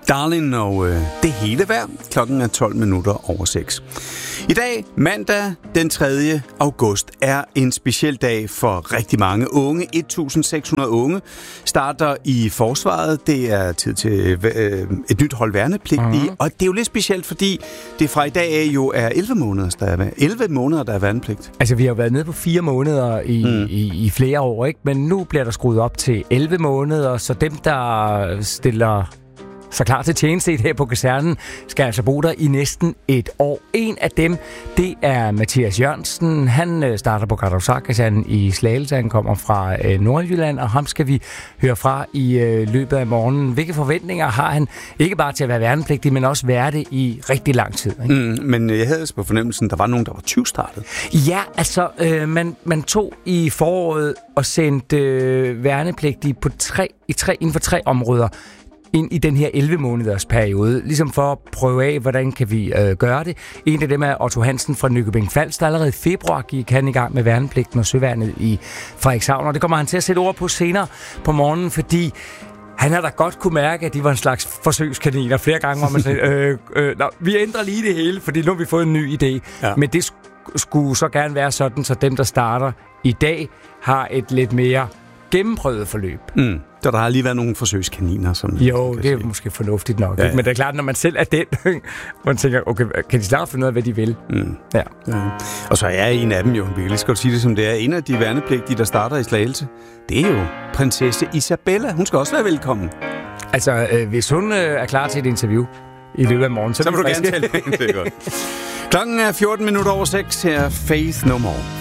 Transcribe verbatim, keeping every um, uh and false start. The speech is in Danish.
Darling og øh, det hele vejr. Klokken er tolv minutter over seks. I dag, mandag den tredje august, er en speciel dag for rigtig mange unge. et tusind seks hundrede unge starter i forsvaret. Det er tid til øh, et nyt hold værnepligtige. Mm-hmm. Og det er jo lidt specielt, fordi det fra i dag af jo er elleve måneder, der er, elleve måneder, der er værnepligt. Altså, vi har jo været nede på fire måneder i, mm. i, i flere år, ikke? Men nu bliver der skruet op til elleve måneder, så dem, der stiller så klar til tjeneste her på kasernen, skal altså bo der i næsten et år. En af dem, det er Mathias Jørgensen. Han starter på Gardehusarkasernen i Slagelse. Han kommer fra øh, Nordjylland, og ham skal vi høre fra i øh, løbet af morgenen. Hvilke forventninger har han, ikke bare til at være værnepligtig, men også være det i rigtig lang tid? Ikke? Mm, men jeg havde på fornemmelsen, der var nogen, der var tyve-startet. Ja, altså, øh, man, man tog i foråret og sendte øh, værnepligtige på tre, i tre, inden for tre områder ind i den her elleve måneders periode, ligesom for at prøve af, hvordan kan vi øh, gøre det. En af dem er Otto Hansen fra Nykøbing Falster, der allerede i februar gik han i gang med værnepligten og søværnet i Frederikshavn, og det kommer han til at sætte ord på senere på morgenen, fordi han har da godt kunne mærke, at de var en slags forsøgskaniner flere gange, hvor man sagde, øh, øh, nå, vi ændrer lige det hele, fordi nu har vi fået en ny idé. Ja. Men det sk- skulle så gerne være sådan, så dem, der starter i dag, har et lidt mere gennemprøvet forløb. Mm. Så der har lige været nogle forsøgskaniner, som... Jo, det er sige. Måske fornuftigt nok. Ja, ja. Men det er klart, når man selv er den, man tænker, okay, kan de snart finde ud af, hvad de vil? Mm. Ja. Ja. Og så er en af dem jo, vi kan lige skal sige det som det er, en af de værnepligtige, der starter i Slagelse, det er jo prinsesse Isabella. Hun skal også være velkommen. Altså, øh, hvis hun øh, er klar til et interview i løbet af morgen, så, så vil du gerne tale med hende. Det er godt. Klokken er fjorten minutter over seks her. Faith No More.